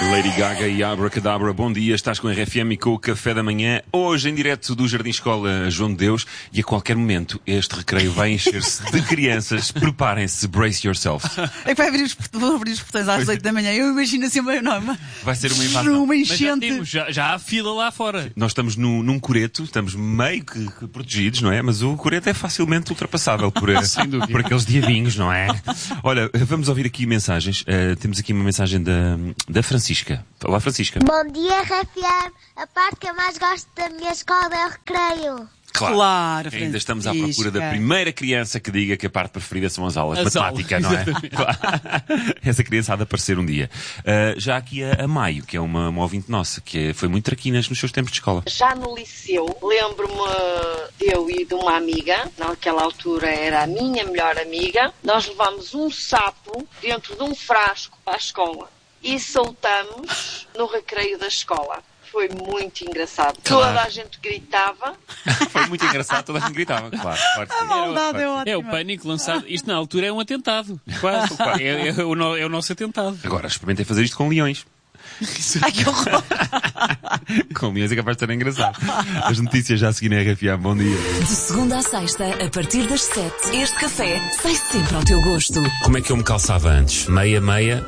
Lady Gaga e Abracadabra, bom dia, estás com a RFM e com o Café da Manhã, hoje em direto do Jardim Escola João de Deus, e a qualquer momento este recreio vai encher-se de crianças. Preparem-se, brace yourself. É que vou abrir os portões às 8 da manhã, eu imagino assim uma enorme. Vai ser uma invasão. Uma enchente. Mas já há fila lá fora. Nós estamos num coreto, estamos meio que protegidos, não é? Mas o coreto é facilmente ultrapassável por aqueles diabinhos, não é? Olha, vamos ouvir aqui mensagens. Temos aqui uma mensagem da Francisca. Olá, Francisca. Bom dia, RFM. A parte que eu mais gosto da minha escola é o recreio. Claro, Ainda estamos à procura da primeira criança que diga que a parte preferida são as aulas de matemática, não é? Claro. Essa criança há de aparecer um dia. Já aqui a Maio, que é uma ouvinte nossa, que foi muito traquinas nos seus tempos de escola. Já no liceu, lembro-me eu e de uma amiga, naquela altura era a minha melhor amiga, nós levámos um sapo dentro de um frasco para a escola e soltamos no recreio da escola. Foi muito engraçado. Claro. Toda a gente gritava. Foi muito engraçado, toda a gente gritava. Claro que sim. A maldade é ótima. É o pânico lançado. Isto na altura é um atentado. Quase. É o nosso atentado. Agora, experimentei fazer isto com leões. Ai, que horror. Com leões é capaz de ser engraçado. As notícias já a seguir na RFM. Bom dia. De segunda à sexta, a partir das 7, este café sai sempre ao teu gosto. Como é que eu me calçava antes? Meia,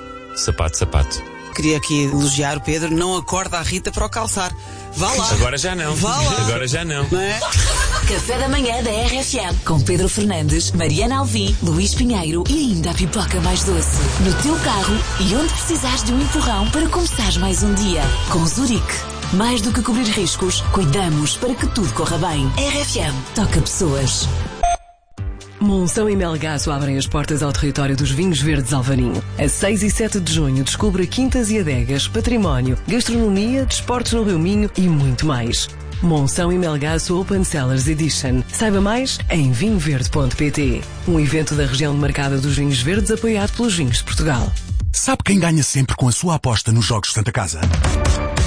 sapato. Queria aqui elogiar o Pedro, não acorda a Rita para o calçar. Vá lá. Agora já não. Vá lá. Agora já não. Não é? Café da manhã da RFM, com Pedro Fernandes, Mariana Alvim, Luís Pinheiro e ainda a pipoca mais doce. No teu carro e onde precisares de um empurrão para começares mais um dia. Com Zurique. Mais do que cobrir riscos, cuidamos para que tudo corra bem. RFM. Toca pessoas. Monção e Melgaço abrem as portas ao território dos vinhos verdes Alvarinho. A 6 e 7 de junho descubra quintas e adegas, património, gastronomia, desportos no Rio Minho e muito mais. Monção e Melgaço Open Cellars Edition. Saiba mais em vinhoverde.pt. Um evento da região demarcada dos vinhos verdes apoiado pelos Vinhos de Portugal. Sabe quem ganha sempre com a sua aposta nos Jogos de Santa Casa?